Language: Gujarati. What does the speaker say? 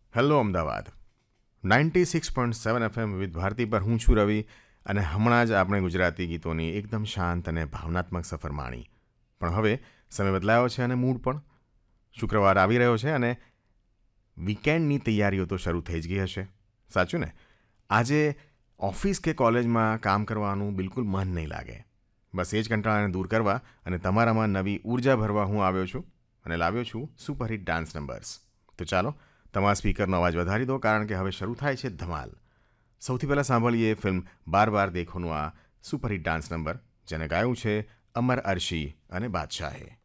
Hello Ahmedabad 96.7 FM with Bharati પર હું છું રવિ અને હમણાં જ આપણે ગુજરાતી ગીતોની એકદમ શાંત અને ભાવનાત્મક સફર માણી. પણ હવે સમય બદલાયો છે અને મૂડ પણ. શુક્રવાર આવી રહ્યો છે અને વીકેન્ડની તૈયારીઓ તો શરૂ થઈ જ ગઈ હશે. સાચું ને? આજે ઓફિસ કે કોલેજમાં કામ કરવાનું બિલકુલ મન નહીં લાગે. બસ એ જ કંટાળાને દૂર કરવા અને તમારામાં નવી ઉર્જા ભરવા હું આવ્યો છું અને લાવ્યો છું સુપરહિટ ડાન્સ નંબર્સ. તો ચાલો તમારા સ્પીકરનો અવાજ વધારી દો, કારણ કે હવે શરૂ થાય છે ધમાલ. સૌથી પહેલાં સાંભળીએ ફિલ્મ બાર બાર દેખોનું આ સુપરહિટ ડાન્સ નંબર, જેને ગાયું છે અમર અરશી અને બાદશાહે.